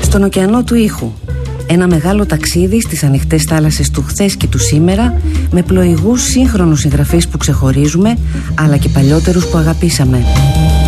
Στον ωκεανό του ήχου. Ένα μεγάλο ταξίδι στις ανοιχτές θάλασσες του χθες και του σήμερα, με πλοηγούς σύγχρονους συγγραφείς που ξεχωρίζουμε, αλλά και παλιότερους που αγαπήσαμε.